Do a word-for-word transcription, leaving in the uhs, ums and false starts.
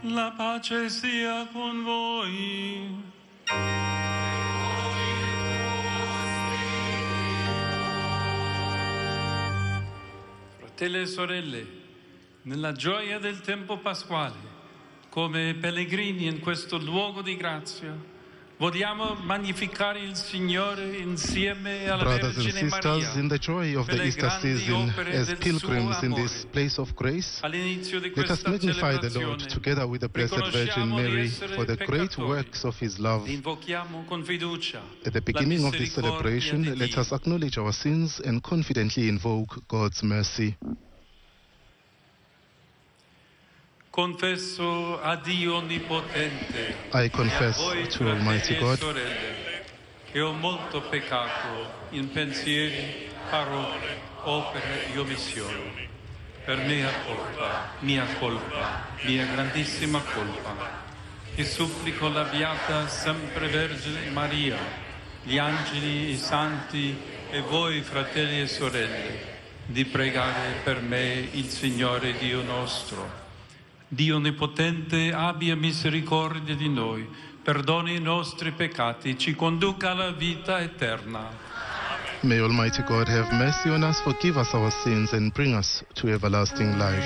La pace sia con voi. Fratelli e sorelle, nella gioia del tempo pasquale, come pellegrini in questo luogo di grazia, vogliamo magnificare il Signore insieme alla Brothers and Vergine sisters, Maria in the joy of per the le Easter grandi season, opere as del pilgrims suo in amore. this place of grace, All'inizio di let us questa magnify the Lord celebrazione together with the Blessed Virgin riconosciamo di Mary essere for the great peccatori. works of His love. Invochiamo con fiducia At the la beginning of this misericordia celebration, di let Dio. us acknowledge our sins and confidently invoke God's mercy. Confesso a Dio Onnipotente I e a confess voi, to Almighty fratelli e God sorelle, che ho molto peccato in pensieri, parole, opere e omissioni. Per mia colpa, mia colpa, mia grandissima colpa. E supplico la Beata Sempre Vergine Maria, gli angeli, i santi e voi, fratelli e sorelle, di pregare per me il Signore Dio nostro. Dio Onnipotente abbia misericordia di noi, perdoni i nostri peccati, ci conduca alla vita eterna. May Almighty God have mercy on us, forgive us our sins, and bring us to everlasting life.